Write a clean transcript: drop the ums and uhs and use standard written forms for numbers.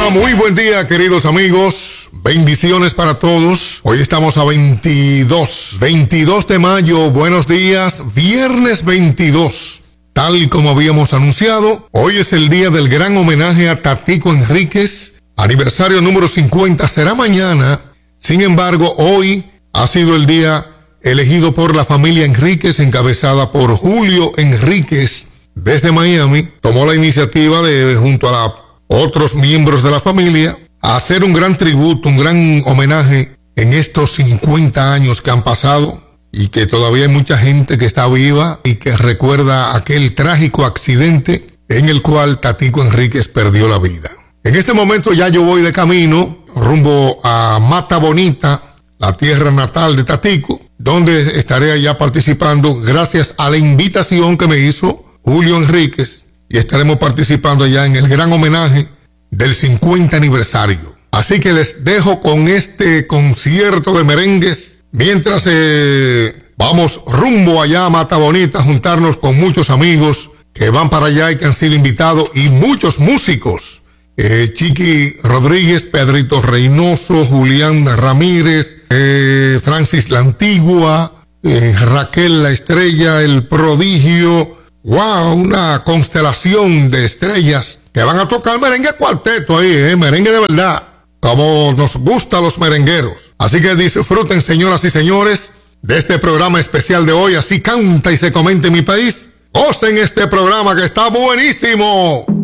Muy buen día, queridos amigos. Bendiciones para todos. Hoy estamos a 22 de mayo. Buenos días, viernes 22. Tal como habíamos anunciado, hoy es el día del gran homenaje a Tatico Enríquez. Aniversario número 50 será mañana. Sin embargo, hoy ha sido el día elegido por la familia Enríquez, encabezada por Julio Enríquez, desde Miami. Tomó la iniciativa de, junto a otros miembros de la familia, hacer un gran tributo, un gran homenaje en estos 50 años que han pasado y que todavía hay mucha gente que está viva y que recuerda aquel trágico accidente en el cual Tatico Enríquez perdió la vida. En este momento ya yo voy de camino rumbo a Mata Bonita, la tierra natal de Tatico, donde estaré allá participando gracias a la invitación que me hizo Julio Enríquez, y estaremos participando allá en el gran homenaje del 50 aniversario. Así que les dejo con este concierto de merengues mientras vamos rumbo allá a Mata Bonita a juntarnos con muchos amigos que van para allá y que han sido invitados, y muchos músicos. Chiqui Rodríguez, Pedrito Reynoso, Julián Ramírez, Francis La Antigua, Raquel La Estrella, El Prodigio. ¡Wow! Una constelación de estrellas que van a tocar merengue cuarteto ahí, merengue de verdad, como nos gusta a los merengueros. Así que disfruten, señoras y señores, de este programa especial de hoy. Así canta y se comenta en mi país. Gocen este programa que está buenísimo.